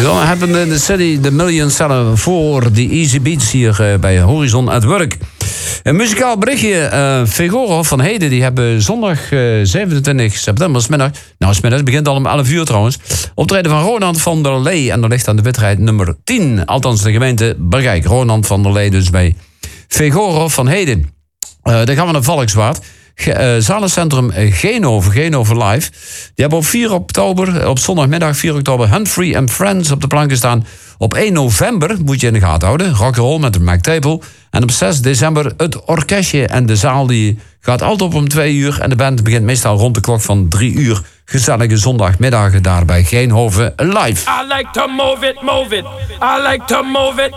We hebben in de city de Million Seller voor de Easy Beats hier bij Horizon at Work. Een muzikaal berichtje. Fegoro van Heden, die hebben zondag 27 september, smiddags, begint al om 11 uur trouwens. Optreden van Ronald van der Lee. En dat ligt aan de wedstrijd nummer 10. Althans de gemeente Bergijk. Ronald van der Lee dus bij Fegoro van Heden. Dan gaan we naar Valkswaard. Zalencentrum Genove Live. Die hebben op 4 oktober, op zondagmiddag 4 oktober... Humphrey and Friends op de planken staan. Op 1 november, moet je in de gaten houden, rock'n'roll met de Mac Table. En op 6 december het orkestje. En de zaal die gaat altijd op om 2 uur. En de band begint meestal rond de klok van 3 uur. Gezellige zondagmiddagen daar bij Genove Live. I like to move it, move it. I like to move it.